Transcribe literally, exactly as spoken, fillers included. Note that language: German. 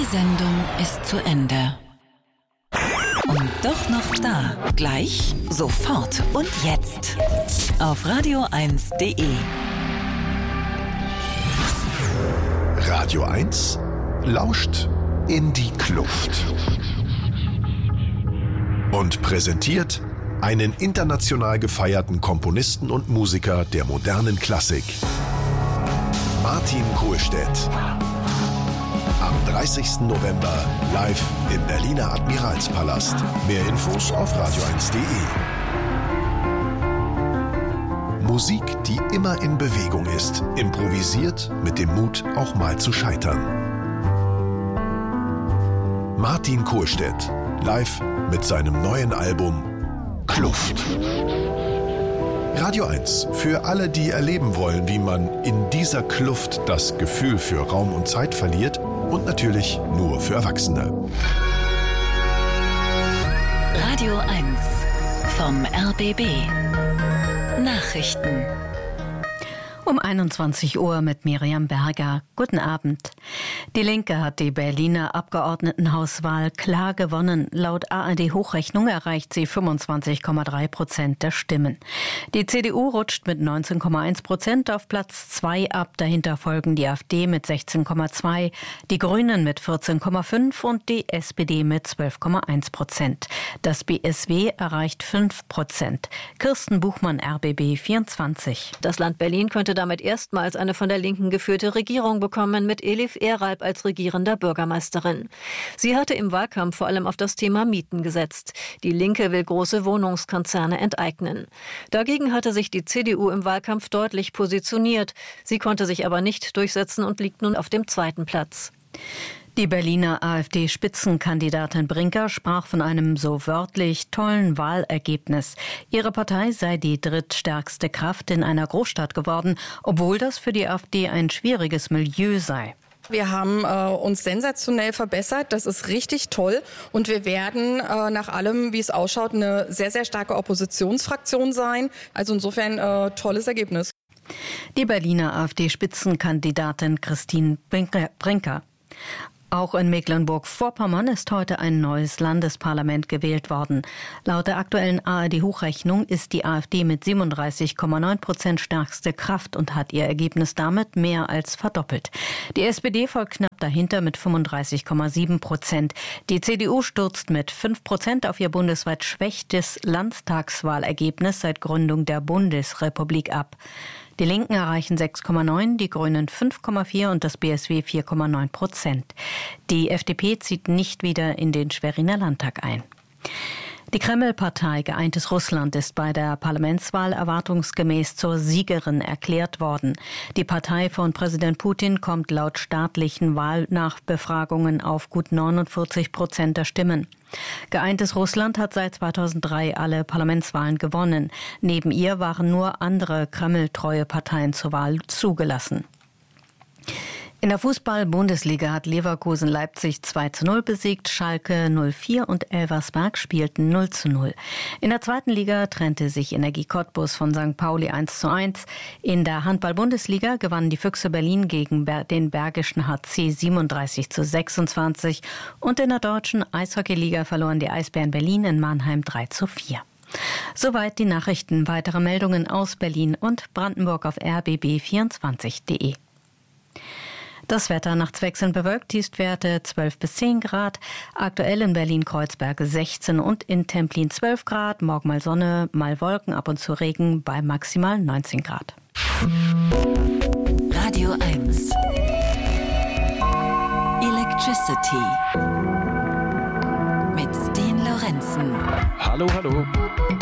Sendung ist zu Ende. Und doch noch da. Gleich, sofort und jetzt. Auf radio eins punkt de. Radio eins lauscht in die Kluft und präsentiert einen international gefeierten Komponisten und Musiker der modernen Klassik, Martin Kohlstedt. Am dreißigsten November live im Berliner Admiralspalast. Mehr Infos auf radio eins punkt de. Musik, die immer in Bewegung ist, improvisiert mit dem Mut, auch mal zu scheitern. Martin Kohlstedt, live mit seinem neuen Album Kluft. Radio eins, für alle, die erleben wollen, wie man in dieser Kluft das Gefühl für Raum und Zeit verliert, und natürlich nur für Erwachsene. Radio eins vom R B B. Nachrichten. Um einundzwanzig Uhr mit Miriam Berger. Guten Abend. Die Linke hat die Berliner Abgeordnetenhauswahl klar gewonnen. Laut A R D-Hochrechnung erreicht sie fünfundzwanzig Komma drei Prozent der Stimmen. Die C D U rutscht mit neunzehn Komma eins Prozent auf Platz zwei ab. Dahinter folgen die AfD mit sechzehn Komma zwei, die Grünen mit vierzehn Komma fünf und die S P D mit zwölf Komma eins Prozent. Das B S W erreicht fünf Prozent. Kirsten Buchmann, R B B vierundzwanzig. Das Land Berlin könnte damit erstmals eine von der Linken geführte Regierung bekommen, mit Elif Eralp als regierender Bürgermeisterin. Sie hatte im Wahlkampf vor allem auf das Thema Mieten gesetzt. Die Linke will große Wohnungskonzerne enteignen. Dagegen hatte sich die C D U im Wahlkampf deutlich positioniert. Sie konnte sich aber nicht durchsetzen und liegt nun auf dem zweiten Platz. Die Berliner AfD-Spitzenkandidatin Brinker sprach von einem so wörtlich tollen Wahlergebnis. Ihre Partei sei die drittstärkste Kraft in einer Großstadt geworden, obwohl das für die AfD ein schwieriges Milieu sei. Wir haben äh, uns sensationell verbessert, das ist richtig toll und wir werden äh, nach allem, wie es ausschaut, eine sehr, sehr starke Oppositionsfraktion sein. Also insofern äh, tolles Ergebnis. Die Berliner AfD-Spitzenkandidatin Christine Brinker. Auch in Mecklenburg-Vorpommern ist heute ein neues Landesparlament gewählt worden. Laut der aktuellen A R D-Hochrechnung ist die AfD mit siebenunddreißig Komma neun Prozent stärkste Kraft und hat ihr Ergebnis damit mehr als verdoppelt. Die S P D folgt knapp dahinter mit fünfunddreißig Komma sieben Prozent. Die C D U stürzt mit fünf Prozent auf ihr bundesweit schwächstes Landtagswahlergebnis seit Gründung der Bundesrepublik ab. Die Linken erreichen sechs Komma neun, die Grünen fünf Komma vier und das B S W vier Komma neun Prozent. Die F D P zieht nicht wieder in den Schweriner Landtag ein. Die Kreml-Partei Geeintes Russland ist bei der Parlamentswahl erwartungsgemäß zur Siegerin erklärt worden. Die Partei von Präsident Putin kommt laut staatlichen Wahlnachbefragungen auf gut neunundvierzig Prozent der Stimmen. Geeintes Russland hat seit zweitausenddrei alle Parlamentswahlen gewonnen. Neben ihr waren nur andere Kreml-treue Parteien zur Wahl zugelassen. In der Fußball-Bundesliga hat Leverkusen Leipzig zwei zu null besiegt, Schalke null vier und Elversberg spielten null zu null. In der zweiten Liga trennte sich Energie Cottbus von Sankt Pauli eins zu eins. In der Handball-Bundesliga gewannen die Füchse Berlin gegen den Bergischen H C siebenunddreißig zu sechsundzwanzig und in der deutschen Eishockeyliga verloren die Eisbären Berlin in Mannheim drei zu vier. Soweit die Nachrichten. Weitere Meldungen aus Berlin und Brandenburg auf r b b vierundzwanzig punkt de. Das Wetter nachts wechselnd bewölkt, Tiefstwerte zwölf bis zehn Grad. Aktuell in Berlin-Kreuzberg sechzehn und in Templin zwölf Grad. Morgen mal Sonne, mal Wolken, ab und zu Regen bei maximal neunzehn Grad. Radio eins. Electricity. Mit Sten Lorenzen. Hallo, hallo.